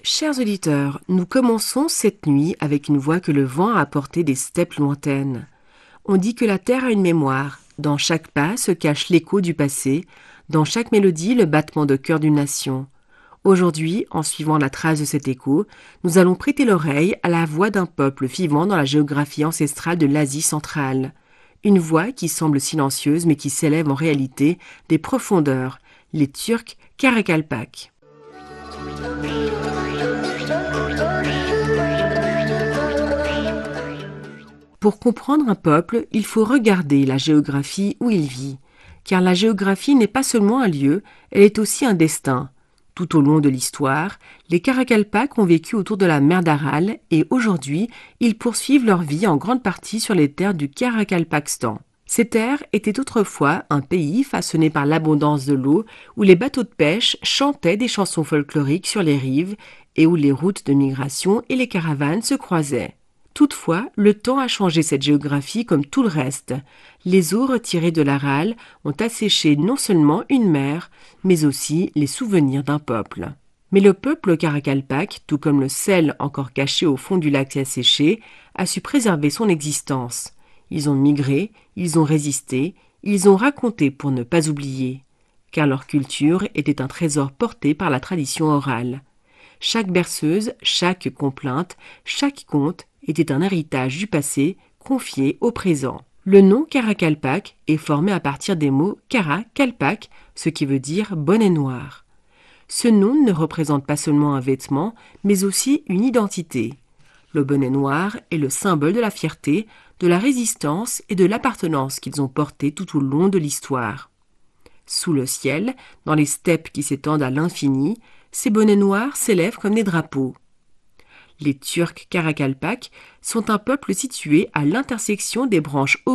Chers auditeurs, nous commençons cette nuit avec une voix que le vent a apportée des steppes lointaines. On dit que la terre a une mémoire. Dans chaque pas se cache l'écho du passé, dans chaque mélodie le battement de cœur d'une nation. Aujourd'hui, en suivant la trace de cet écho, nous allons prêter l'oreille à la voix d'un peuple vivant dans la géographie ancestrale de l'Asie centrale. Une voix qui semble silencieuse mais qui s'élève en réalité des profondeurs, les Turcs Karakalpak. Pour comprendre un peuple, il faut regarder la géographie où il vit, car la géographie n'est pas seulement un lieu, elle est aussi un destin. Tout au long de l'histoire, les Karakalpak ont vécu autour de la mer d'Aral et aujourd'hui, ils poursuivent leur vie en grande partie sur les terres du Karakalpakstan. Ces terres étaient autrefois un pays façonné par l'abondance de l'eau où les bateaux de pêche chantaient des chansons folkloriques sur les rives et où les routes de migration et les caravanes se croisaient. Toutefois, le temps a changé cette géographie comme tout le reste. Les eaux retirées de l'Aral ont asséché non seulement une mer, mais aussi les souvenirs d'un peuple. Mais le peuple Karakalpak, tout comme le sel encore caché au fond du lac asséché, a su préserver son existence. Ils ont migré, ils ont résisté, ils ont raconté pour ne pas oublier. Car leur culture était un trésor porté par la tradition orale. Chaque berceuse, chaque complainte, chaque conte était un héritage du passé confié au présent. Le nom Karakalpak est formé à partir des mots Kara Kalpak, ce qui veut dire bonnet noir. Ce nom ne représente pas seulement un vêtement, mais aussi une identité. Le bonnet noir est le symbole de la fierté, de la résistance et de l'appartenance qu'ils ont porté tout au long de l'histoire. Sous le ciel, dans les steppes qui s'étendent à l'infini, ces bonnets noirs s'élèvent comme des drapeaux. Les Turcs Karakalpak sont un peuple situé à l'intersection des branches